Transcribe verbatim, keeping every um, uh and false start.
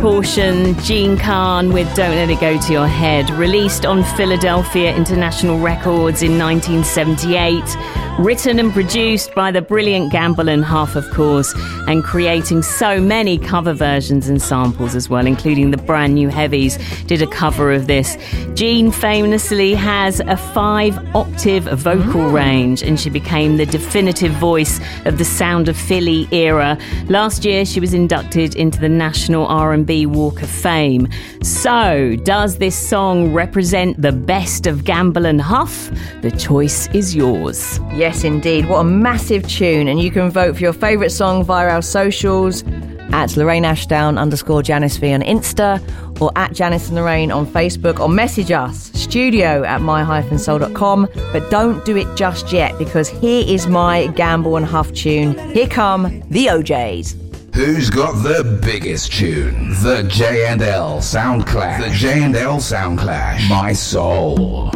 portion, Gene Khan with Don't Let It Go to Your Head, released on Philadelphia International Records in nineteen seventy-eight, written and produced by the brilliant Gamble and Huff, of course, and creating so many cover versions and samples as well, including the Brand New Heavies did a cover of this. Gene famously has a five-octave vocal mm. range, and she became the definitive voice of the Sound of Philly era. Last year, she was inducted into the National R and B Walk of Fame. So, does this song represent the best of Gamble and Huff? The choice is yours. Yes, indeed. What a massive tune. And you can vote for your favourite song via our socials at Lorraine Ashdown underscore Janice V on Insta, or at Janice and Lorraine on Facebook, or message us, studio at my dash soul dot com. But don't do it just yet, because here is my Gamble and Huff tune. Here come the O Js. Who's got the biggest tune? The J and L Sound Clash. The J and L Sound Clash. My Soul.